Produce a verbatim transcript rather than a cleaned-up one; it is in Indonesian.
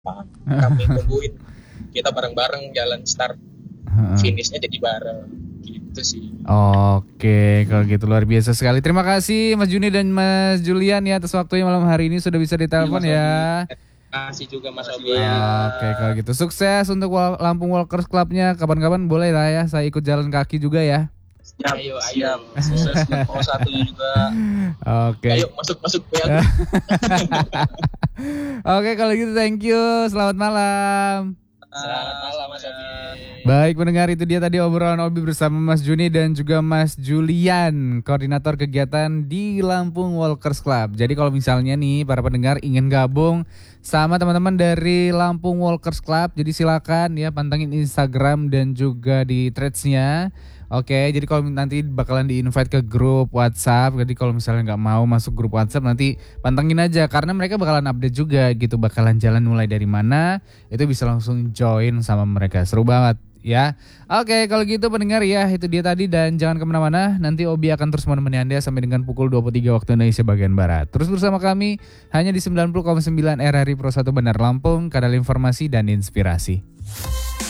Kami tungguin, kita bareng-bareng jalan start finishnya jadi bareng gitu sih. Oke, kalau gitu luar biasa sekali. Terima kasih Mas Juni dan Mas Julian ya atas waktunya malam hari ini sudah bisa ditelepon ya. Terima kasih juga Mas Obi. Oke, kalau gitu sukses untuk Lampung Walkers Clubnya. Kapan-kapan boleh lah ya, saya ikut jalan kaki juga ya. Siap, ayo, ayo. Sukses buat satunya juga. Oke. Ayo masuk masuk ya. Oke, kalau gitu thank you. Selamat malam. Selamat malam Mas Obi. Baik pendengar, itu dia tadi obrolan Obi bersama Mas Juni dan juga Mas Julian, koordinator kegiatan di Lampung Walkers Club. Jadi kalau misalnya nih para pendengar ingin gabung sama teman-teman dari Lampung Walkers Club, jadi silakan ya pantengin Instagram dan juga di threads-nya. Oke, jadi kalau nanti bakalan di-invite ke grup WhatsApp, jadi kalau misalnya nggak mau masuk grup WhatsApp nanti pantengin aja karena mereka bakalan update juga gitu, bakalan jalan mulai dari mana, itu bisa langsung join sama mereka, seru banget ya. Oke, kalau gitu pendengar ya itu dia tadi dan jangan kemana-mana, nanti Obi akan terus menemani Anda sampai dengan pukul dua puluh tiga waktu Indonesia bagian Barat. Terus bersama kami hanya di sembilan puluh koma sembilan R R I Pro satu Bandar Lampung, kanal informasi dan inspirasi.